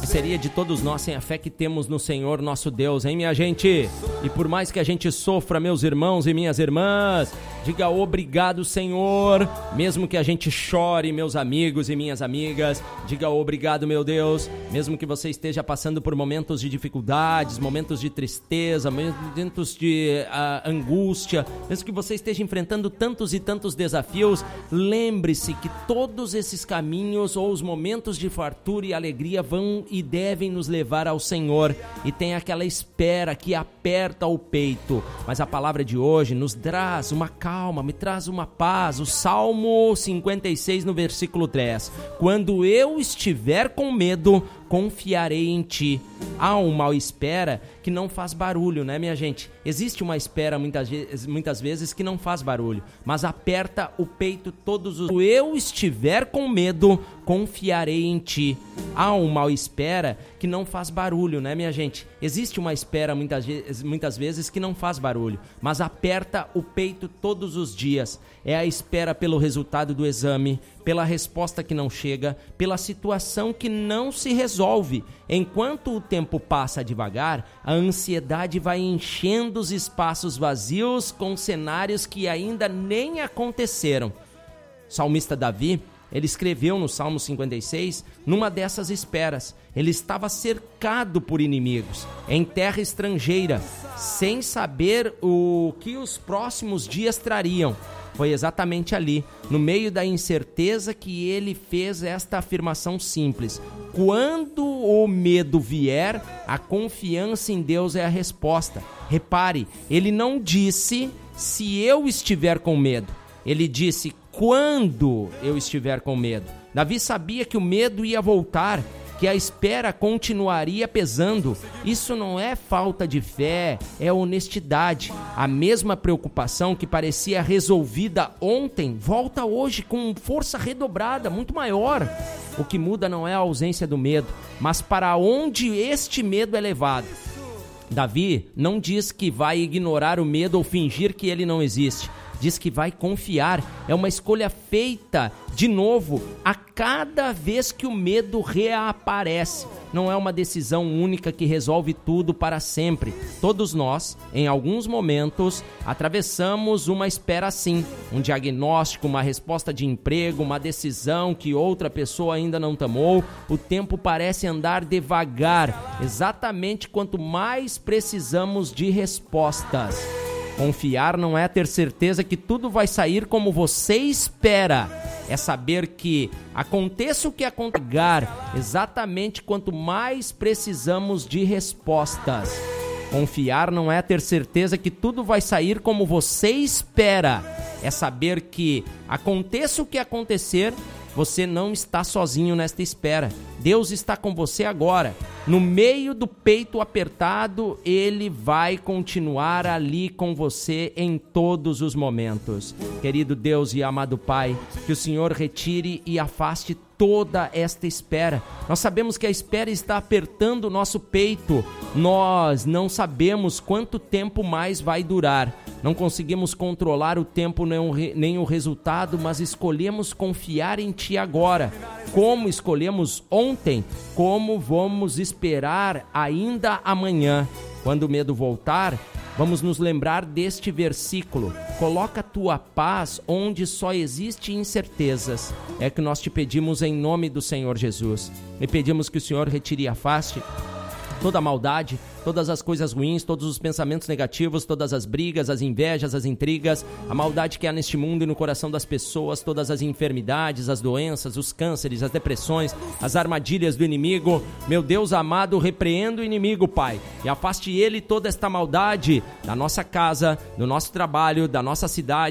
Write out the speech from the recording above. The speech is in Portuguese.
seria de todos nós sem a fé que temos no Senhor nosso Deus, hein, minha gente? E por mais que a gente sofra, meus irmãos e minhas irmãs, diga obrigado, Senhor. Mesmo que a gente chore, meus amigos e minhas amigas, diga obrigado, meu Deus. Mesmo que você esteja passando por momentos de dificuldades, momentos de tristeza, momentos de angústia, mesmo que você esteja enfrentando tantos e tantos desafios, lembre-se que todos esses caminhos ou os momentos de fartura e alegria vão e devem nos levar ao Senhor, e tem aquela espera que aperta o peito. Mas a palavra de hoje nos traz uma calma, me traz uma paz. O Salmo 56 no versículo 3: quando eu estiver com medo, confiarei em ti. Há uma espera que não faz barulho, né, minha gente? Existe uma espera muitas vezes que não faz barulho, mas aperta o peito todos os... Quando eu estiver com medo, confiarei em ti. Há uma espera que não faz barulho, né, minha gente? Existe uma espera muitas vezes que não faz barulho, mas aperta o peito todos os dias. É a espera pelo resultado do exame, pela resposta que não chega, pela situação que não se resolve. Enquanto o tempo passa devagar, a ansiedade vai enchendo os espaços vazios com cenários que ainda nem aconteceram. O salmista Davi, ele escreveu no Salmo 56, numa dessas esperas. Ele estava cercado por inimigos, em terra estrangeira, sem saber o que os próximos dias trariam. Foi exatamente ali, no meio da incerteza, que ele fez esta afirmação simples: quando o medo vier, a confiança em Deus é a resposta. Repare, ele não disse se eu estiver com medo, ele disse quando eu estiver com medo. Davi sabia que o medo ia voltar, que a espera continuaria pesando. Isso não é falta de fé, é honestidade. A mesma preocupação que parecia resolvida ontem volta hoje com força redobrada, muito maior. O que muda não é a ausência do medo, mas para onde este medo é levado. Davi não diz que vai ignorar o medo ou fingir que ele não existe. Diz que vai confiar. É uma escolha feita de novo a cada vez que o medo reaparece. Não é uma decisão única que resolve tudo para sempre. Todos nós, em alguns momentos, atravessamos uma espera assim. Um diagnóstico, uma resposta de emprego, uma decisão que outra pessoa ainda não tomou. O tempo parece andar devagar, exatamente quanto mais precisamos de respostas. Confiar não é ter certeza que tudo vai sair como você espera. É saber que aconteça o que acontecer, exatamente quanto mais precisamos de respostas. Confiar não é ter certeza que tudo vai sair como você espera. É saber que aconteça o que acontecer, você não está sozinho nesta espera. Deus está com você agora. No meio do peito apertado, Ele vai continuar ali com você em todos os momentos. Querido Deus e amado Pai, que o Senhor retire e afaste toda esta espera. Nós sabemos que a espera está apertando o nosso peito. Nós não sabemos quanto tempo mais vai durar. Não conseguimos controlar o tempo nem o resultado, mas escolhemos confiar em Ti agora. Como escolhemos ontem, como vamos esperar ainda amanhã. Quando o medo voltar, vamos nos lembrar deste versículo: coloca a tua paz onde só existe incertezas. É que nós te pedimos em nome do Senhor Jesus. E pedimos que o Senhor retire e afaste toda a maldade, todas as coisas ruins, todos os pensamentos negativos, todas as brigas, as invejas, as intrigas, a maldade que há neste mundo e no coração das pessoas, todas as enfermidades, as doenças, os cânceres, as depressões, as armadilhas do inimigo. Meu Deus amado, repreenda o inimigo, Pai, e afaste ele toda esta maldade da nossa casa, do nosso trabalho, da nossa cidade,